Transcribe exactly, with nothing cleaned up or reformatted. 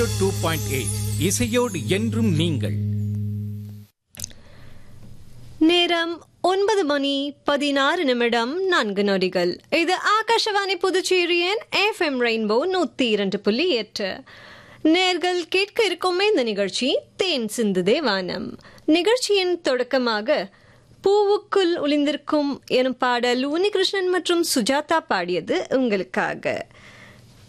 Two point eight இசையோடு என்றும் நீங்கள். நேரம் ஒன்பது மணி பதினாறு நிமிடம் நான்கு நொடிகள். இது ஆகாஷவாணி புதுச்சேரியின் எஃப் எம் ரெயின்போ நூத்தி இரண்டு புள்ளி எட்டு. நேர்கள் கேட்க இருக்கும் இந்த நிகழ்ச்சி தேன் சிந்துதே வானம். நிகழ்ச்சியின் தொடக்கமாக பூவுக்குள் ஒளிந்திருக்கும் எனும் பாடல் உன்னிகிருஷ்ணன் மற்றும் சுஜாதா பாடியது உங்களுக்காக.